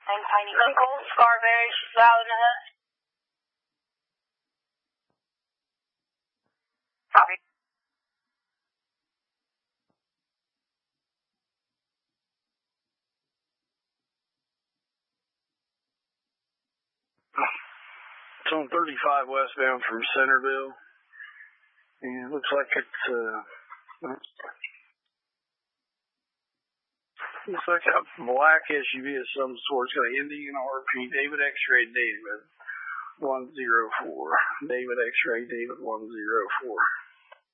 And Tiny Uncle, Scarberry, she's loud in the hood. Copy. It's on 35 westbound from Centerville. And it looks like it's looks like a black SUV of some sort. It's got an Indian RP, David X-Ray David 104. David X-Ray David 104.